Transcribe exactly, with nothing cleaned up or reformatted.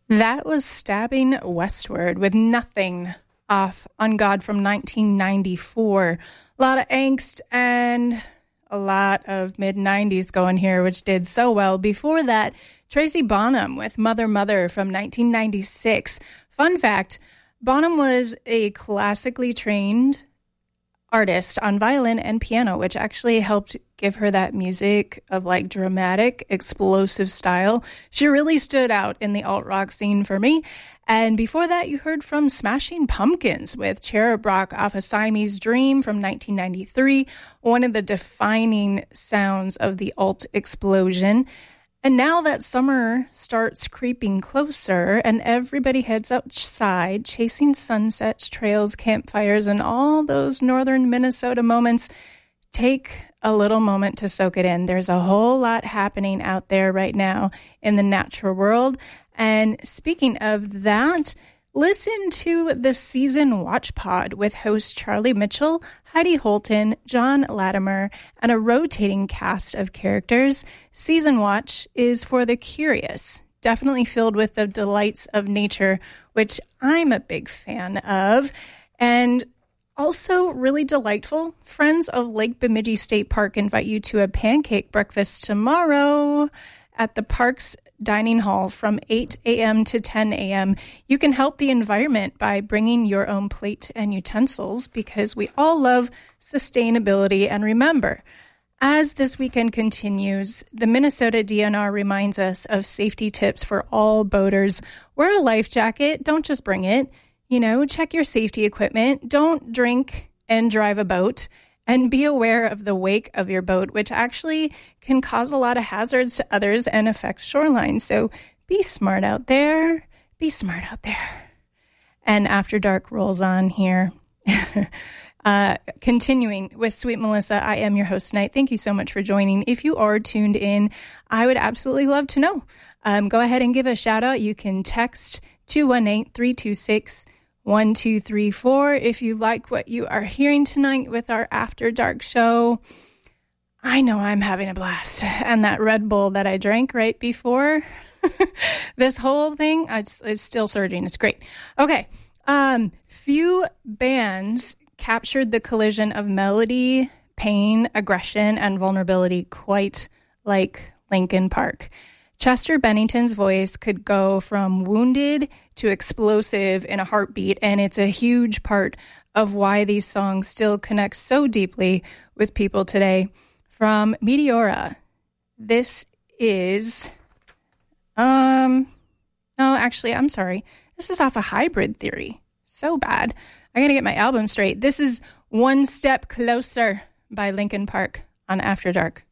That was Stabbing Westward with Nothing off On God from nineteen ninety-four. A lot of angst and a lot of mid nineties going here, which did so well. Before that, Tracy Bonham with Mother Mother from nineteen ninety-six. Fun fact, Bonham was a classically trained artist on violin and piano, which actually helped give her that music of like dramatic, explosive style. She really stood out in the alt-rock scene for me. And before that, you heard from Smashing Pumpkins with Cherub Rock off of Siamese Dream from nineteen ninety-three, one of the defining sounds of the alt explosion. And now that summer starts creeping closer and everybody heads outside chasing sunsets, trails, campfires, and all those northern Minnesota moments, take a little moment to soak it in. There's a whole lot happening out there right now in the natural world. And speaking of that, listen to the Season Watch Pod with host Charlie Mitchell, Heidi Holton, John Latimer, and a rotating cast of characters. Season Watch is for the curious, definitely filled with the delights of nature, which I'm a big fan of, and also really delightful. Friends of Lake Bemidji State Park invite you to a pancake breakfast tomorrow at the park's dining hall from eight a.m. to ten a.m. You can help the environment by bringing your own plate and utensils because we all love sustainability. And remember, as this weekend continues, the Minnesota D N R reminds us of safety tips for all boaters. Wear a life jacket. Don't just bring it. You know, check your safety equipment. Don't drink and drive a boat. And be aware of the wake of your boat, which actually can cause a lot of hazards to others and affect shoreline. So be smart out there. Be smart out there. And After Dark rolls on here. uh, continuing with Sweet Melissa, I am your host tonight. Thank you so much for joining. If you are tuned in, I would absolutely love to know. Um, go ahead and give a shout out. You can text two one eight, three two six, one two three four if you like what you are hearing tonight with our After Dark show. I know I'm having a blast. And that Red Bull that I drank right before this whole thing, I just, it's still surging. It's great. Okay. Um, few bands captured the collision of melody, pain, aggression, and vulnerability quite like Linkin Park. Chester Bennington's voice could go from wounded to explosive in a heartbeat, and it's a huge part of why these songs still connect so deeply with people today. From Meteora, this is, um, no, actually, I'm sorry. This is off a Hybrid Theory. So bad. I gotta get my album straight. This is One Step Closer by Linkin Park on After Dark.